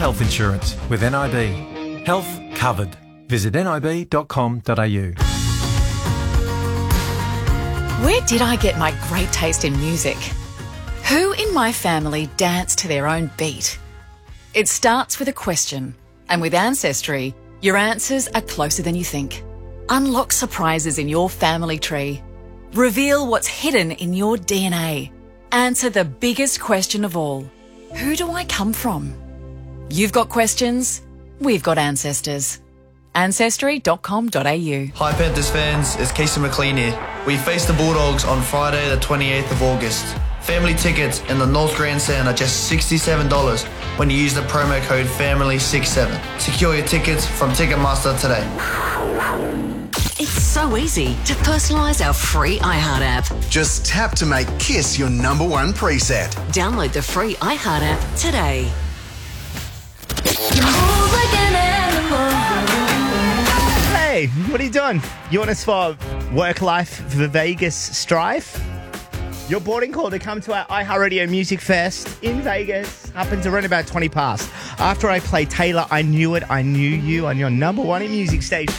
health insurance with NIB. Health covered. Visit nib.com.au. Where did I get my great taste in music? Who in my family danced to their own beat? It starts with a question, and with Ancestry, your answers are closer than you think. Unlock surprises in your family tree. Reveal what's hidden in your DNA. Answer the biggest question of all. Who do I come from? You've got questions, we've got ancestors. Ancestry.com.au. Hi Panthers fans, it's Casey McLean here. We face the Bulldogs on Friday the 28th of August. Family tickets in the North Grandstand are just $67 when you use the promo code FAMILY67. Secure your tickets from Ticketmaster today. It's so easy to personalise our free iHeart app. Just tap to make Kiss your number one preset. Download the free iHeart app today. Hey, what are you doing? You want to swap work life for Vegas strife? Your boarding call to come to our iHeartRadio Music Fest in Vegas happens around about 20 past. After I play Taylor, I Knew It, I Knew You on your number one in music station.